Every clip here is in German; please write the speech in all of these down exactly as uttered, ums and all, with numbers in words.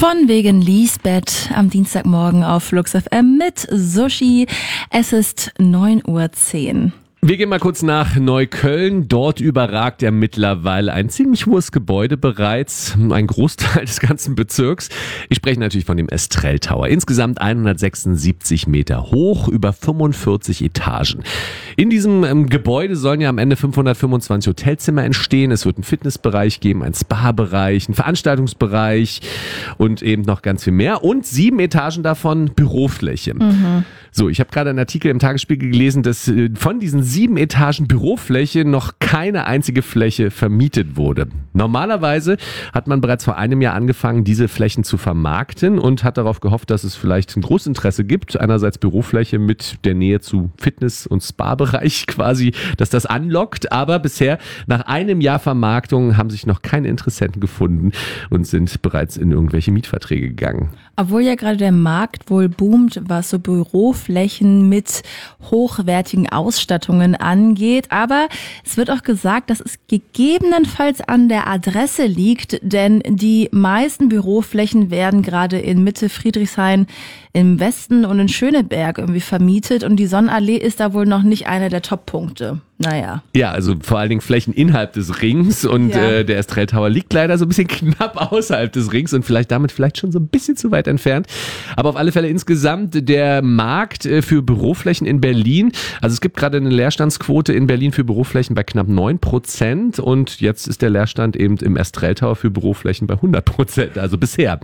Von wegen Lisbeth am Dienstagmorgen auf Flux F M mit Sushi. Es ist neun Uhr zehn. Wir gehen mal kurz nach Neukölln. Dort überragt ja mittlerweile ein ziemlich hohes Gebäude bereits, ein Großteil des ganzen Bezirks. Ich spreche natürlich von dem Estrell Tower. Insgesamt hundertsechsundsiebzig Meter hoch, über fünfundvierzig Etagen. In diesem ähm, Gebäude sollen ja am Ende fünfhundertfünfundzwanzig Hotelzimmer entstehen. Es wird einen Fitnessbereich geben, einen Spa-Bereich, einen Veranstaltungsbereich und eben noch ganz viel mehr. Und sieben Etagen davon Bürofläche. Mhm. So, ich habe gerade einen Artikel im Tagesspiegel gelesen, dass äh, von diesen sieben Etagen Bürofläche noch keine einzige Fläche vermietet wurde. Normalerweise hat man bereits vor einem Jahr angefangen, diese Flächen zu vermarkten und hat darauf gehofft, dass es vielleicht ein Großinteresse gibt. Einerseits Bürofläche mit der Nähe zu Fitness- und Spa-Bereich quasi, dass das anlockt. Aber bisher, nach einem Jahr Vermarktung, haben sich noch keine Interessenten gefunden und sind bereits in irgendwelche Mietverträge gegangen. Obwohl ja gerade der Markt wohl boomt, was so Büroflächen mit hochwertigen Ausstattungen angeht. Aber es wird auch gesagt, dass es gegebenenfalls an der Adresse liegt, denn die meisten Büroflächen werden gerade in Mitte Friedrichshain im Westen und in Schöneberg irgendwie vermietet und die Sonnenallee ist da wohl noch nicht einer der Top-Punkte. Naja. Ja, also vor allen Dingen Flächen innerhalb des Rings und ja. äh, der Estrell Tower liegt leider so ein bisschen knapp außerhalb des Rings und vielleicht damit vielleicht schon so ein bisschen zu weit entfernt. Aber auf alle Fälle insgesamt der Markt äh, für Büroflächen in Berlin. Also es gibt gerade eine Leerstandsquote in Berlin für Büroflächen bei knapp neun Prozent und jetzt ist der Leerstand eben im Estrell Tower für Büroflächen bei hundert Prozent, also bisher.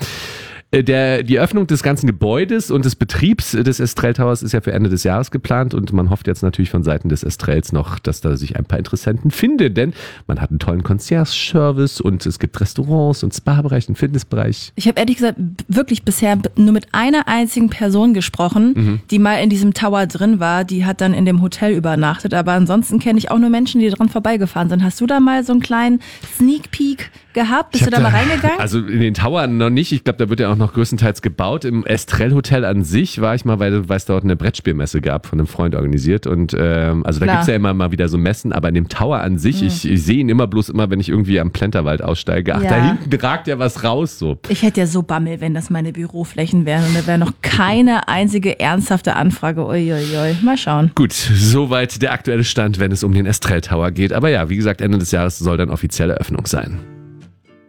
Der, die Öffnung des ganzen Gebäudes und des Betriebs des Estrell Towers ist ja für Ende des Jahres geplant und man hofft jetzt natürlich von Seiten des Estrells noch, dass da sich ein paar Interessenten finden, denn man hat einen tollen Concierge-Service und es gibt Restaurants und Spa-Bereich und Fitnessbereich. Ich habe ehrlich gesagt wirklich bisher nur mit einer einzigen Person gesprochen, mhm. die mal in diesem Tower drin war, die hat dann in dem Hotel übernachtet, aber ansonsten kenne ich auch nur Menschen, die dran vorbeigefahren sind. Hast du da mal so einen kleinen Sneak Peek gehabt? Bist du da mal reingegangen? Also in den Tower noch nicht, ich glaube, da wird ja auch noch größtenteils gebaut. Im Estrell Hotel an sich war ich mal, weil es dort eine Brettspielmesse gab, von einem Freund organisiert. Und ähm, also da Klar. gibt's ja immer mal wieder so Messen, aber in dem Tower an sich, mhm. ich, ich sehe ihn immer bloß immer, wenn ich irgendwie am Plenterwald aussteige. Ach, ja. Da hinten ragt ja was raus so. Ich hätte ja so Bammel, wenn das meine Büroflächen wären und da wäre noch keine einzige ernsthafte Anfrage. Uiuiui. Mal schauen. Gut, soweit der aktuelle Stand, wenn es um den Estrell Tower geht. Aber ja, wie gesagt, Ende des Jahres soll dann offizielle Eröffnung sein.